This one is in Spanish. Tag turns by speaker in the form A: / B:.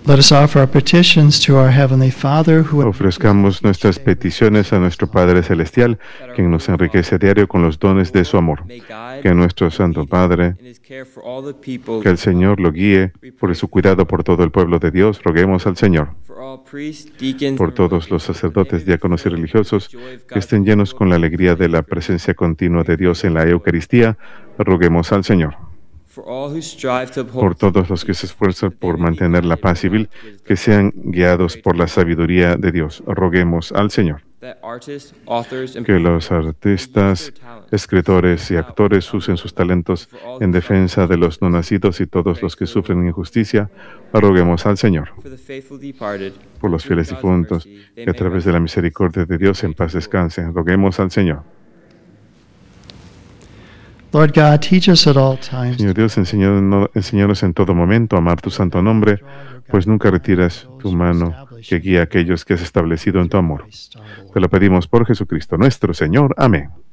A: Let us offer our petitions to our Heavenly Father, who
B: Ofrezcamos nuestras peticiones a nuestro Padre Celestial, quien nos enriquece a diario con los dones de su amor. Que nuestro Santo Padre, que el Señor lo guíe por su cuidado por todo el pueblo de Dios, roguemos al Señor. Por todos los sacerdotes, diáconos y religiosos que estén llenos con la alegría de la presencia continua de Dios en la Eucaristía, roguemos al Señor. Por todos los que se esfuerzan por mantener la paz civil, que sean guiados por la sabiduría de Dios, roguemos al Señor. Que los artistas, escritores y actores usen sus talentos en defensa de los no nacidos y todos los que sufren injusticia, roguemos al Señor. Por los fieles difuntos, que a través de la misericordia de Dios en paz descansen, roguemos al Señor.
A: Lord God, teach us at all times.
B: Señor Dios, enséñanos en todo momento a amar tu santo nombre, pues nunca retiras tu mano que guía a aquellos que has establecido en tu amor. Te lo pedimos por Jesucristo nuestro Señor. Amén.